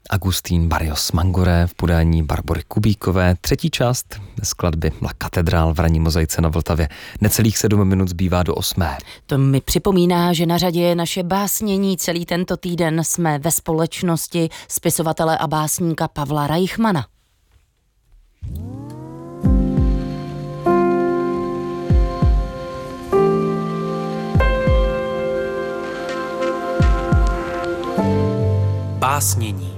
Agustín Barrios Mangoré v podání Barbory Kubíkové. Třetí část skladby La Katedrál v ranní mozaice na Vltavě. Necelých 7 minut zbývá do 8. To mi připomíná, že na řadě je naše básnění. Celý tento týden jsme ve společnosti spisovatele a básníka Pavla Reichmana. Básnění.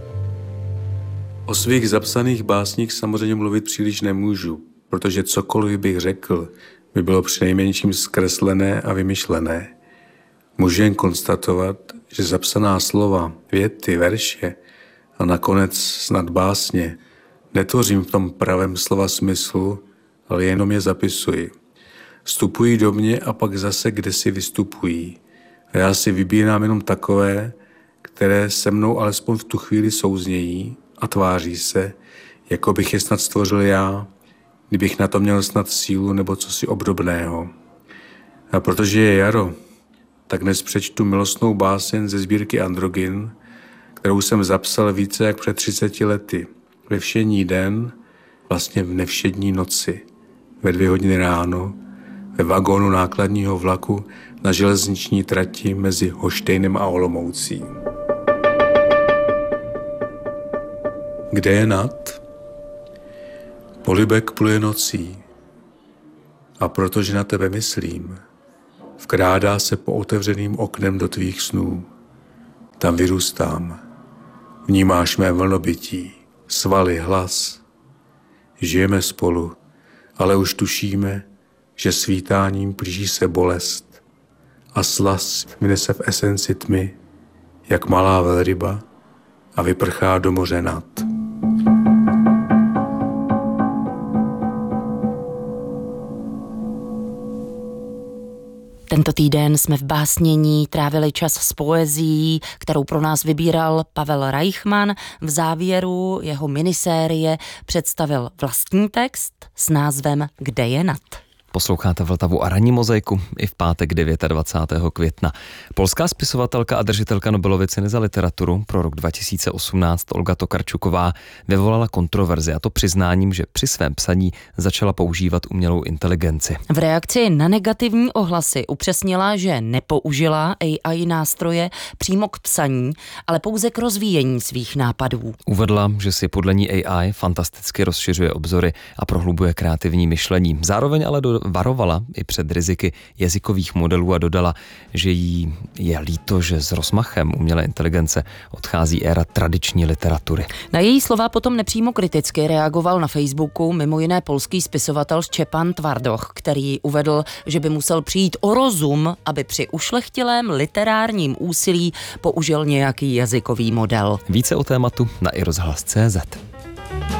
O svých zapsaných básních samozřejmě mluvit příliš nemůžu, protože cokoliv bych řekl, by bylo přinejmenším zkreslené a vymyšlené. Můžu jen konstatovat, že zapsaná slova, věty, verše a nakonec snad básně netvořím v tom pravém slova smyslu, ale jenom je zapisuji. Vstupují do mě a pak zase kdesi vystupují. A já si vybírám jenom takové, které se mnou alespoň v tu chvíli souznějí a tváří se, jako bych je snad stvořil já, kdybych na to měl snad sílu nebo cosi obdobného. A protože je jaro, tak dnes přečtu milostnou báseň ze sbírky Androgyn, kterou jsem zapsal více jak před 30 lety. Ve všední den, vlastně v nevšední noci, ve 2 hodiny ráno, ve vagónu nákladního vlaku na železniční trati mezi Hoštejnem a Olomoucí. Kde je nad? Polibek pluje nocí. A protože na tebe myslím, vkrádá se po otevřeným oknem do tvých snů. Tam vyrůstám. Vnímáš mé vlnobytí, svaly, hlas. Žijeme spolu, ale už tušíme, že svítáním blíží se bolest a slast vynese v esenci tmy, jak malá velryba a vyprchá do moře nad. Tento týden jsme v básnění trávili čas s poezií, kterou pro nás vybíral Pavel Reichman. V závěru jeho minisérie představil vlastní text s názvem Kde je nad. Posloucháte Vltavu a ranní mozaiku i v pátek 29. května. Polská spisovatelka a držitelka Nobelovy ceny za literaturu pro rok 2018 Olga Tokarčuková vyvolala kontroverzi, a to přiznáním, že při svém psaní začala používat umělou inteligenci. V reakci na negativní ohlasy upřesnila, že nepoužila AI nástroje přímo k psaní, ale pouze k rozvíjení svých nápadů. Uvedla, že si podle ní AI fantasticky rozšiřuje obzory a prohlubuje kreativní myšlení. Zároveň ale varovala i před riziky jazykových modelů a dodala, že jí je líto, že s rozmachem umělé inteligence odchází éra tradiční literatury. Na její slova potom nepřímo kriticky reagoval na Facebooku mimo jiné polský spisovatel Štěpán Tvardoch, který uvedl, že by musel přijít o rozum, aby při ušlechtilém literárním úsilí použil nějaký jazykový model. Více o tématu na iRozhlas.cz.